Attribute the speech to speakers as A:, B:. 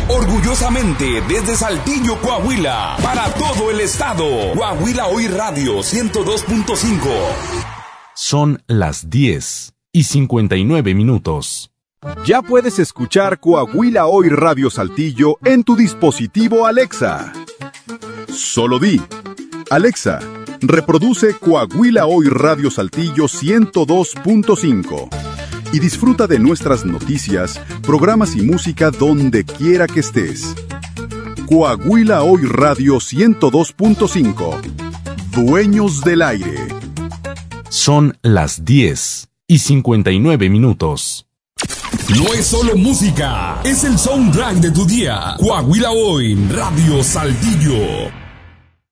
A: Orgullosamente desde Saltillo, Coahuila, para todo el estado. Coahuila Hoy Radio 102.5.
B: Son las 10:59.
C: Ya puedes escuchar Coahuila Hoy Radio Saltillo en tu dispositivo Alexa. Solo di: Alexa, reproduce Coahuila Hoy Radio Saltillo 102.5 y disfruta de nuestras noticias, programas y música donde quiera que estés. Coahuila Hoy Radio 102.5. Dueños del aire.
B: Son las 10:59.
A: No es solo música, es el soundtrack de tu día. Coahuila Hoy Radio Saltillo.